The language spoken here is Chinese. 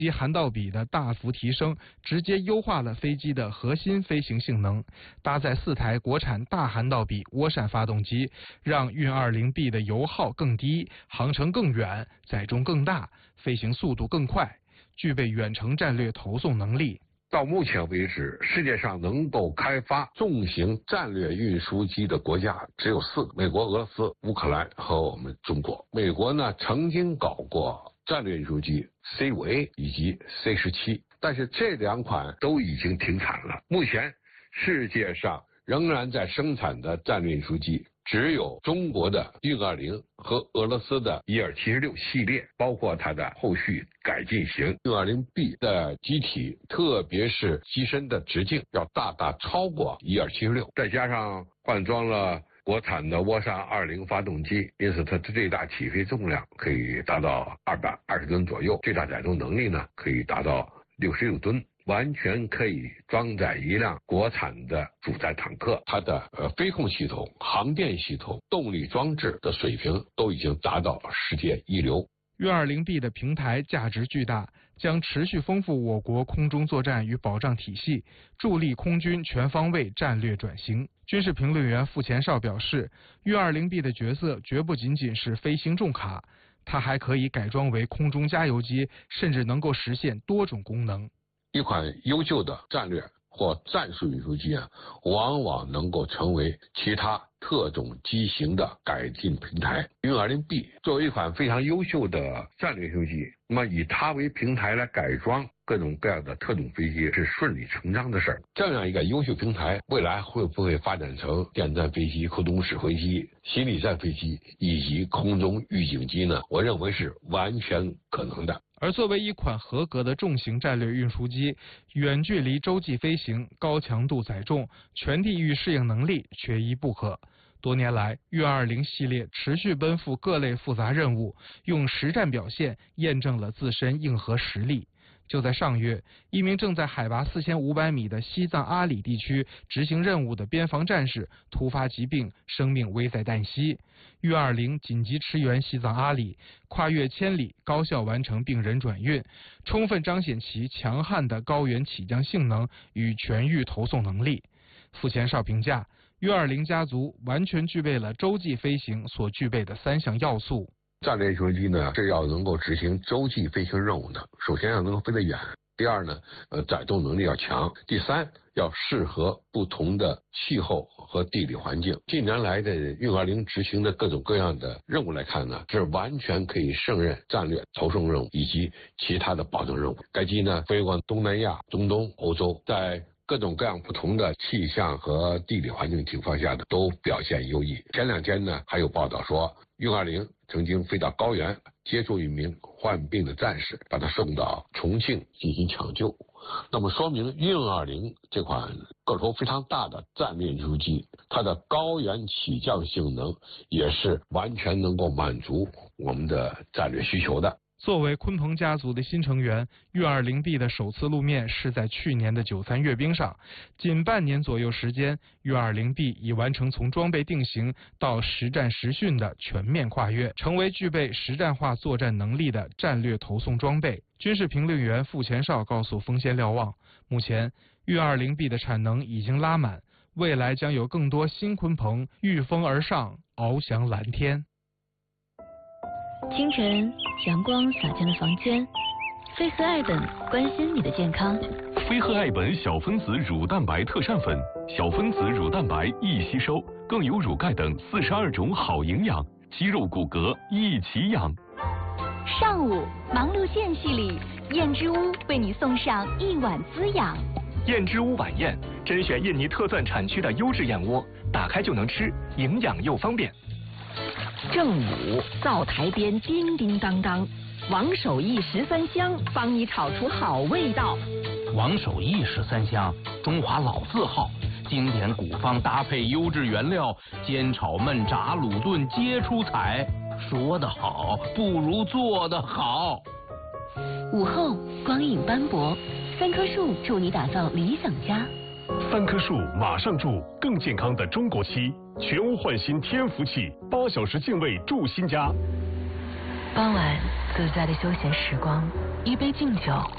及涵道比的大幅提升，直接优化了飞机的核心飞行性能。搭载4台国产大涵道比涡扇发动机，让运 20B 的油耗更低，航程更远，载重更大，飞行速度更快，具备远程战略投送能力。 到目前为止，世界上能够开发重型战略运输机的国家只有4个：美国、俄罗斯、乌克兰和我们中国。美国呢曾经搞过战略运输机 C5A 以及 C17， 但是这2款都已经停产了。目前世界上仍然在生产的战略运输机只有中国的运20和俄罗斯的伊尔76系列，包括它的后续改进型运 20B 的机体，特别是机身的直径要大大超过伊尔76，再加上换装了国产的涡扇20发动机，因此它的最大起飞重量可以达到220吨左右，最大载重能力呢可以达到66吨。完全可以装载一辆国产的主战坦克，它的飞控系统、航电系统、动力装置的水平都已经达到世界一流。 运 20B 的平台价值巨大，将持续丰富我国空中作战与保障体系，助力空军全方位战略转型。军事评论员傅前绍表示，运 20B 的角色绝不仅仅是飞行重卡，它还可以改装为空中加油机，甚至能够实现多种功能。 一款优秀的战略或战术运输机往往能够成为其他特种机型的改进平台。运 20B 作为一款非常优秀的战略运输机，那么以它为平台来改装各种各样的特种飞机是顺理成章的事儿。这样一个优秀平台，未来会不会发展成电战飞机、空中指挥机、心理战飞机以及空中预警机呢？我认为是完全可能的。 而作为一款合格的重型战略运输机，远距离洲际飞行、高强度载重、全地域适应能力缺一不可。多年来，运20系列持续奔赴各类复杂任务，用实战表现验证了自身硬核实力。就在上月，一名正在海拔4500米的西藏阿里地区执行任务的边防战士突发疾病，生命危在旦夕。运20紧急驰援西藏阿里，跨越千里，高效完成病人转运，充分彰显其强悍的高原起降性能与全域投送能力。傅前绍评价，运20家族完全具备了洲际飞行所具备的3项要素。 战略运输机呢是要能够执行洲际飞行任务的，首先要能够飞得远，第二呢，载重能力要强，第三要适合不同的气候和地理环境。近年来的运20执行的各种各样的任务来看呢，是完全可以胜任战略投送任务以及其他的保证任务。该机呢飞过东南亚、中东、欧洲，在各种各样不同的气象和地理环境情况下呢，都表现优异。前2天呢，还有报道说，运20曾经飞到高原接触一名患病的战士，把他送到重庆进行抢救。那么说明运20这款个头非常大的战略运输机，它的高原起降性能也是完全能够满足我们的战略需求的。 作为鲲鹏家族的新成员，运20B的首次露面是在去年的9·3阅兵上。仅半年左右时间，运20B已完成从装备定型到实战实训的全面跨越，成为具备实战化作战能力的战略投送装备。军事评论员傅前绍告诉风先瞭望，目前运20B的产能已经拉满，未来将有更多新鲲鹏御风而上，翱翔蓝天。 清晨，阳光洒进了房间，飞鹤爱本关心你的健康。 飞鹤爱本小分子乳蛋白特膳粉，小分子乳蛋白易吸收，更有乳钙等42种好营养，肌肉骨骼一起养。 上午，忙碌间隙里，燕之屋为你送上一碗滋养。 燕之屋晚宴，甄选印尼特钻产区的优质燕窝，打开就能吃，营养又方便。 正午，灶台边叮叮当当，王守义13香帮你炒出好味道。 王守义13香，中华老字号，经典古方搭配优质原料，煎炒焖炸卤炖皆出彩。说得好，不如做得好。 午后，光影斑驳，3棵树助你打造理想家。 3棵树马上住更健康的中国漆，全屋焕新天福气，8小时净味住新家。 傍晚，自在的休闲时光，一杯敬酒，